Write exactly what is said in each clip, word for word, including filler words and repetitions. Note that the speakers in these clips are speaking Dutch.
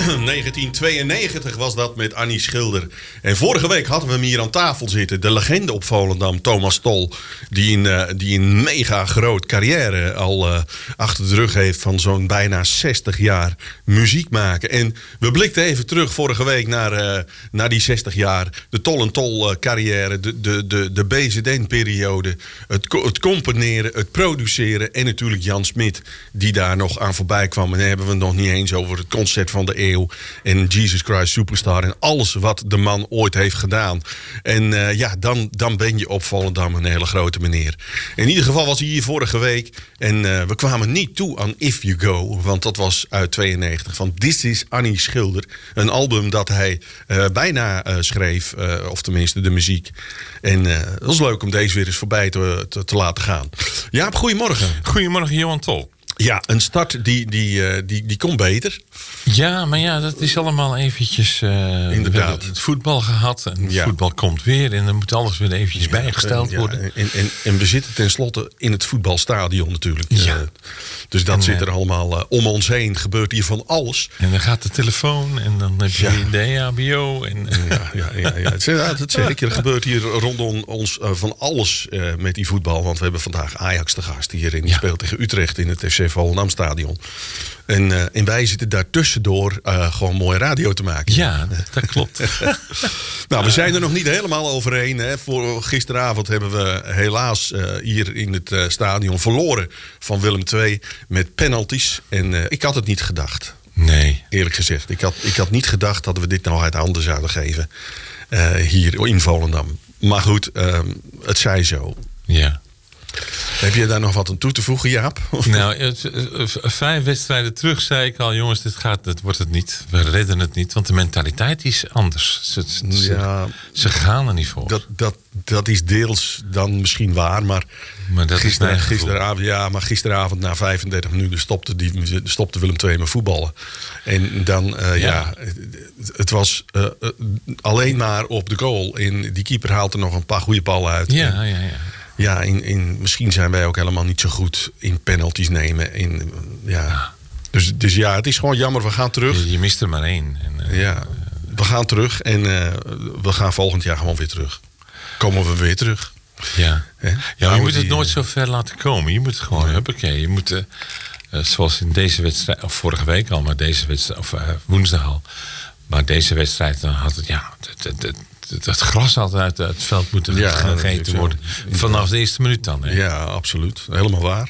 negentien tweeënnegentig was dat met Annie Schilder. En vorige week hadden we hem hier aan tafel zitten. De legende op Volendam, Thomas Tol. Die een, uh, die een mega groot carrière al uh, achter de rug heeft van zo'n bijna zestig jaar muziek maken. En we blikten even terug vorige week naar, uh, naar die zestig jaar. De Tol en Tol uh, carrière, de, de, de, de B Z N-periode. Het, het componeren, het produceren en natuurlijk Jan Smit die daar nog aan voorbij kwam. En dan hebben we het nog niet eens over het concert van de eeuw en Jesus Christ Superstar en alles wat de man ooit heeft gedaan. En uh, ja, dan, dan ben je op Volendam een hele grote meneer. In ieder geval was hij hier vorige week en uh, we kwamen niet toe aan If You Go, want dat was uit tweeënnegentig. Van This Is Annie Schilder, een album dat hij uh, bijna uh, schreef, uh, of tenminste de muziek. En uh, het was leuk om deze weer eens voorbij te, te, te laten gaan. Jaap, goedemorgen. Goedemorgen, Johan Tol. Ja, een start die, die, uh, die, die komt beter. Ja, maar ja, dat is allemaal eventjes... Uh, Inderdaad. We hebben het voetbal gehad en het ja. voetbal komt weer. En dan moet alles weer eventjes ja, bijgesteld ja, worden. En, en, en we zitten tenslotte in het voetbalstadion natuurlijk. Ja. Uh, dus dat en, zit er allemaal uh, om ons heen. Gebeurt hier van alles. En dan gaat de telefoon en dan heb je ja. de E H B O. En... Ja, ja, ja, ja. Het, ja, dat zeg ik. Er gebeurt hier rondom ons uh, van alles uh, met die voetbal. Want we hebben vandaag Ajax te gast hierin. Die ja. speelt tegen Utrecht in het F C Volendam stadion. En, uh, en wij zitten daar tussendoor uh, gewoon mooie radio te maken. Ja, dat klopt. Nou, we zijn er nog niet helemaal overheen. Hè. Voor gisteravond hebben we helaas uh, hier in het uh, stadion verloren van Willem twee met penalties. En uh, ik had het niet gedacht. Nee. Eerlijk gezegd. Ik had, ik had niet gedacht dat we dit nou uit handen zouden geven. Uh, hier in Volendam. Maar goed, uh, het zij zo. Ja. Heb je daar nog wat aan toe te voegen, Jaap? Nou, het, vijf wedstrijden terug zei ik al, jongens, dit gaat, dit wordt het niet. We redden het niet, want de mentaliteit is anders. Ze, ze, ja, ze gaan er niet voor. Dat, dat, dat is deels dan misschien waar, maar, maar dat gister, is gisteravond, ja, maar gisteravond na vijfendertig minuten stopte, die, stopte Willem twee met voetballen. En dan, uh, ja. ja, het was uh, uh, alleen maar op de goal. En die keeper haalt er nog een paar goede ballen uit. Ja, en, ja, ja. Ja, in, in, misschien zijn wij ook helemaal niet zo goed in penalties nemen. In, ja. dus, dus ja, het is gewoon jammer. We gaan terug. Je, je mist er maar één. En, uh, ja, we gaan terug en uh, we gaan volgend jaar gewoon weer terug. Komen we weer terug. Ja, He? ja nou, je moet die, het nooit zo ver laten komen. Je moet gewoon, huppakee. Je moet, uh, uh, zoals in deze wedstrijd, of vorige week al, maar deze wedstrijd, of uh, woensdag al. Maar deze wedstrijd, dan had het, ja... Het, het, Het gras had uit het veld moeten ja, gegeten worden. Vanaf de eerste minuut dan. Hè? Ja, absoluut. Helemaal waar.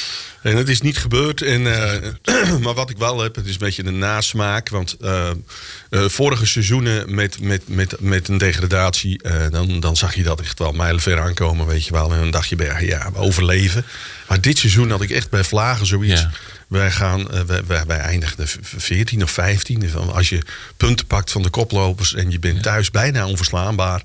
En het is niet gebeurd. En, uh, maar wat ik wel heb, het is een beetje een nasmaak. Want uh, uh, vorige seizoenen met, met, met, met een degradatie... Uh, dan, dan zag je dat echt wel mijlenver aankomen, weet je wel. En dan dacht je, bij, ja, we overleven. Maar dit seizoen had ik echt bij Vlagen zoiets... Ja. Wij, gaan, uh, wij, wij, wij eindigden veertien of vijftien. Als je punten pakt van de koplopers en je bent thuis bijna onverslaanbaar...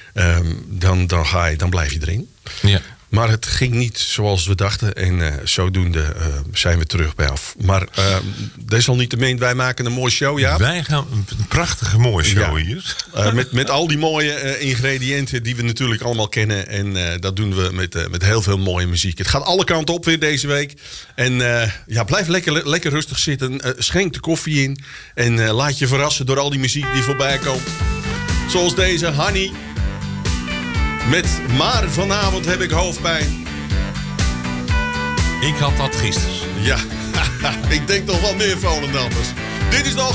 Um, dan, dan, ga je, dan blijf je erin. Ja. Maar het ging niet zoals we dachten. En uh, zodoende uh, zijn we terug bij af. Maar uh, desalniettemin, wij maken een mooie show, ja. Wij gaan een prachtige mooie show ja. hier. Uh, met, met al die mooie uh, ingrediënten die we natuurlijk allemaal kennen. En uh, dat doen we met, uh, met heel veel mooie muziek. Het gaat alle kanten op weer deze week. En uh, ja, blijf lekker, lekker rustig zitten. Uh, schenk de koffie in. En uh, laat je verrassen door al die muziek die voorbij komt. Zoals deze, Honey. Met maar vanavond heb ik hoofdpijn. Ik had dat gisteren. Ja, ik denk toch wel meer Volendammers. Dit is de